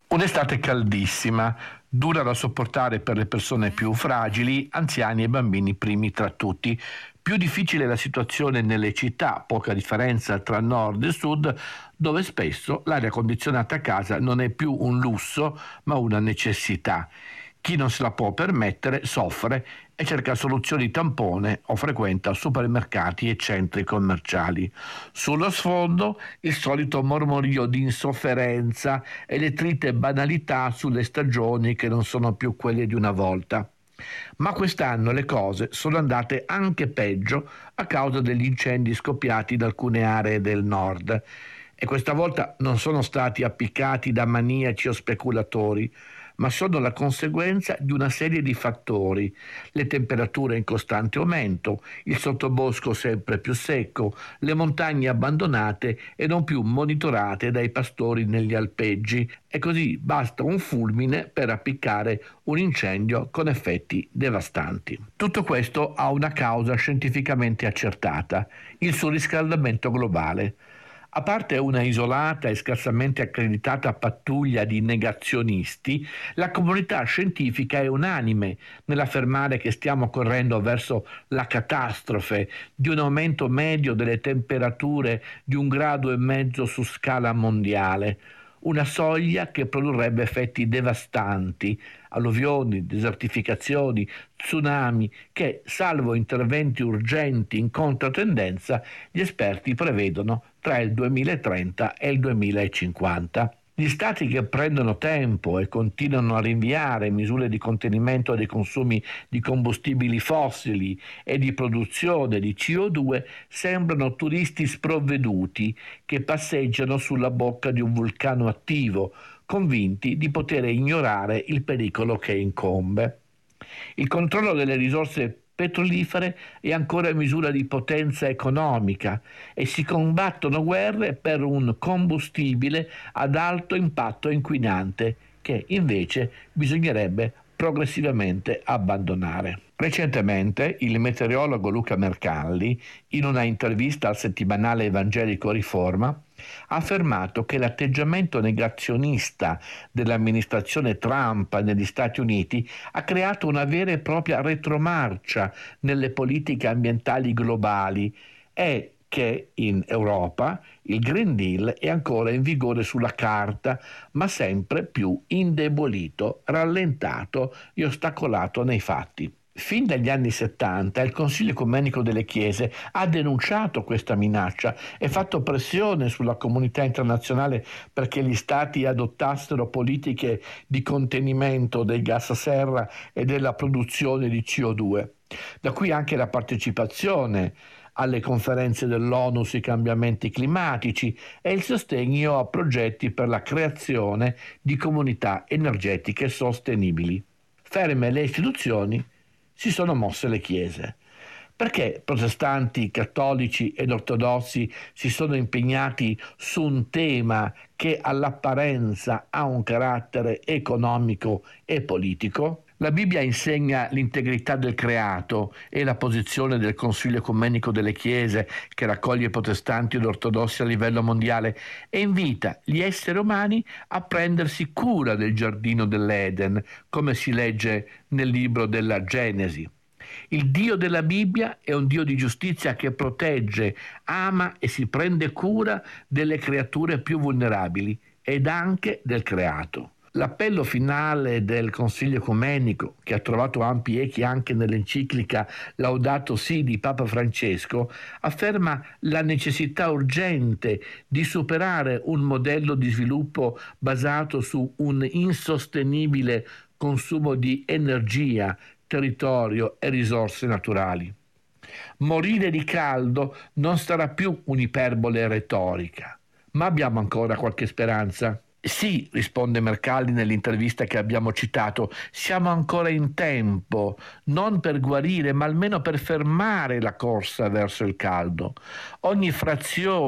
Un'estate caldissima, dura da sopportare per le persone più fragili, anziani e bambini primi tra tutti. Più difficile è la situazione nelle città, poca differenza tra nord e sud, dove spesso l'aria condizionata a casa non è più un lusso, ma una necessità. Chi non se la può permettere soffre e cerca soluzioni tampone o frequenta supermercati e centri commerciali. Sullo sfondo il solito mormorio di insofferenza e le trite banalità sulle stagioni che non sono più quelle di una volta. Ma quest'anno le cose sono andate anche peggio a causa degli incendi scoppiati in alcune aree del nord. E questa volta non sono stati appiccati da maniaci o speculatori, ma sono la conseguenza di una serie di fattori: le temperature in costante aumento, il sottobosco sempre più secco, le montagne abbandonate e non più monitorate dai pastori negli alpeggi, e così basta un fulmine per appiccare un incendio con effetti devastanti. Tutto questo ha una causa scientificamente accertata: il surriscaldamento globale. A parte una isolata e scarsamente accreditata pattuglia di negazionisti, la comunità scientifica è unanime nell'affermare che stiamo correndo verso la catastrofe di un aumento medio delle temperature di 1,5 gradi su scala mondiale, una soglia che produrrebbe effetti devastanti, alluvioni, desertificazioni, tsunami che, salvo interventi urgenti in controtendenza, gli esperti prevedono tra il 2030 e il 2050. Gli stati che prendono tempo e continuano a rinviare misure di contenimento dei consumi di combustibili fossili e di produzione di CO2 sembrano turisti sprovveduti che passeggiano sulla bocca di un vulcano attivo, convinti di poter ignorare il pericolo che incombe. Il controllo delle risorse petrolifere è ancora misura di potenza economica e si combattono guerre per un combustibile ad alto impatto inquinante che invece bisognerebbe progressivamente abbandonare. Recentemente il meteorologo Luca Mercalli, in una intervista al settimanale evangelico Riforma, ha affermato che l'atteggiamento negazionista dell'amministrazione Trump negli Stati Uniti ha creato una vera e propria retromarcia nelle politiche ambientali globali e che in Europa il Green Deal è ancora in vigore sulla carta, ma sempre più indebolito, rallentato e ostacolato nei fatti. Fin dagli anni 70 il Consiglio Ecumenico delle Chiese ha denunciato questa minaccia e fatto pressione sulla comunità internazionale perché gli Stati adottassero politiche di contenimento dei gas serra e della produzione di CO2. Da qui anche la partecipazione alle conferenze dell'ONU sui cambiamenti climatici e il sostegno a progetti per la creazione di comunità energetiche sostenibili. Ferme le istituzioni, si sono mosse le chiese. Perché protestanti, cattolici ed ortodossi si sono impegnati su un tema che all'apparenza ha un carattere economico e politico? La Bibbia insegna l'integrità del creato e la posizione del Consiglio Ecumenico delle Chiese, che raccoglie protestanti ed ortodossi a livello mondiale, e invita gli esseri umani a prendersi cura del giardino dell'Eden, come si legge nel libro della Genesi. Il Dio della Bibbia è un Dio di giustizia che protegge, ama e si prende cura delle creature più vulnerabili ed anche del creato. L'appello finale del Consiglio Ecumenico, che ha trovato ampi echi anche nell'enciclica Laudato Si di Papa Francesco, afferma la necessità urgente di superare un modello di sviluppo basato su un insostenibile consumo di energia, territorio e risorse naturali. Morire di caldo non sarà più un'iperbole retorica, ma abbiamo ancora qualche speranza? Sì, risponde Mercalli nell'intervista che abbiamo citato, siamo ancora in tempo, non per guarire, ma almeno per fermare la corsa verso il caldo. Ogni frazione